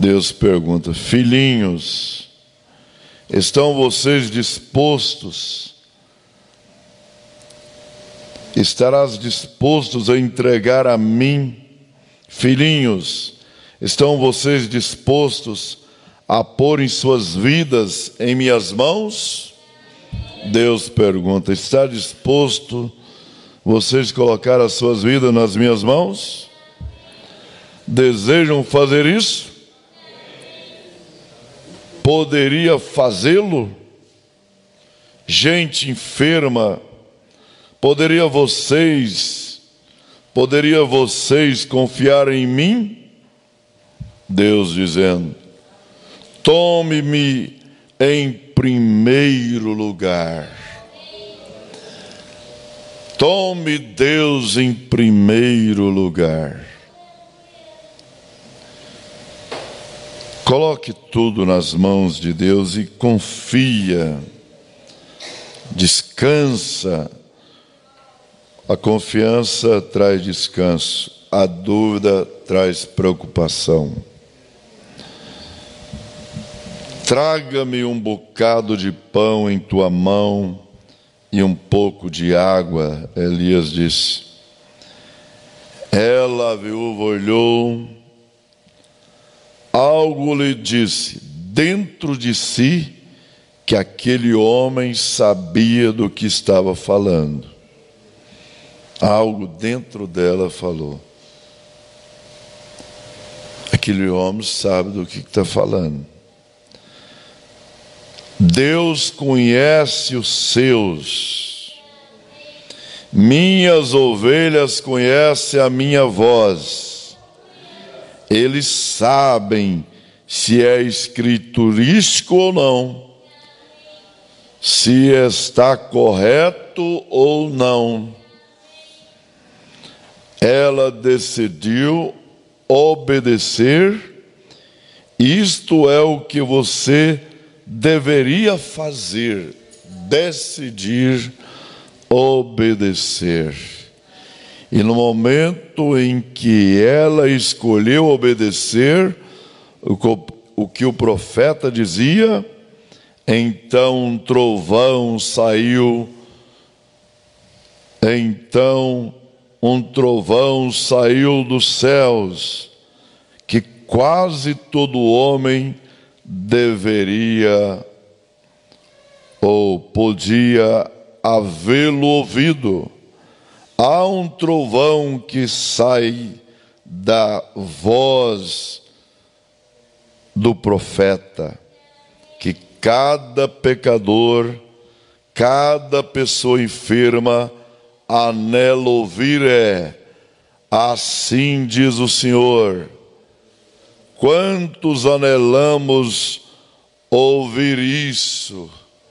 Deus pergunta: filhinhos, estão vocês dispostos? Estarás dispostos a entregar a mim? Filhinhos, estão vocês dispostos a pôr suas vidas em minhas mãos? Deus pergunta: está disposto vocês colocar as suas vidas nas minhas mãos? Desejam fazer isso? Poderia fazê-lo? Gente enferma, poderia vocês confiar em mim? Deus dizendo: tome-me em primeiro lugar. Tome Deus em primeiro lugar. Coloque tudo nas mãos de Deus e confia, descansa. A confiança traz descanso, a dúvida traz preocupação. Traga-me um bocado de pão em tua mão e um pouco de água, Elias disse. Ela, a viúva, olhou, algo lhe disse dentro de si que aquele homem sabia do que estava falando. Algo dentro dela falou: aquele homem sabe do que está falando. Deus conhece os seus. Minhas ovelhas conhecem a minha voz. Eles sabem se é escriturístico ou não, se está correto ou não. Ela decidiu obedecer. Isto é o que você deveria fazer: decidir obedecer. E no momento em que ela escolheu obedecer o que o profeta dizia, então um trovão saiu. Então um trovão saiu dos céus, que quase todo homem deveria ou podia havê-lo ouvido. Há um trovão que sai da voz do profeta, que cada pecador, cada pessoa enferma anela ouvir. Assim diz o Senhor. Quantos anelamos ouvir isso?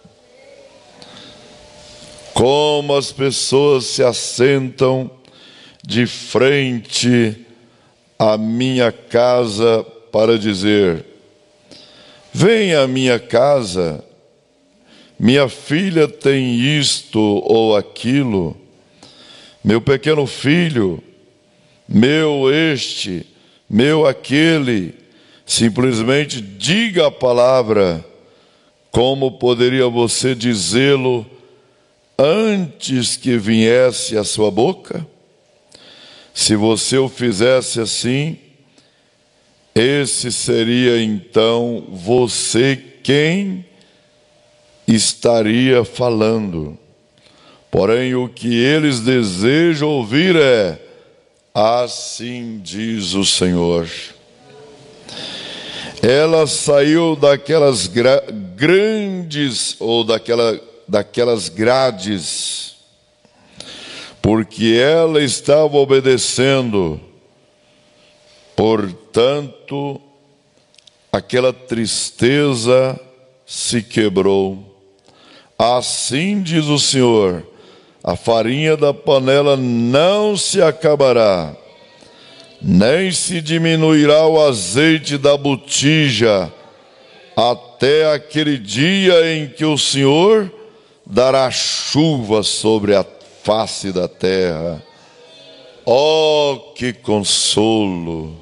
Como as pessoas se assentam de frente à minha casa para dizer: venha à minha casa, minha filha tem isto ou aquilo, meu pequeno filho, meu este, meu aquele. Simplesmente diga a palavra. Como poderia você dizê-lo antes que viesse à sua boca? Se você o fizesse assim, esse seria então você quem estaria falando. Porém, o que eles desejam ouvir é: assim diz o Senhor. Ela saiu daquelas grandes, ou daquelas grades, porque ela estava obedecendo. Portanto, aquela tristeza se quebrou. Assim diz o Senhor: a farinha da panela não se acabará, nem se diminuirá o azeite da botija, até aquele dia em que o Senhor dará chuva sobre a face da terra. Oh, que consolo!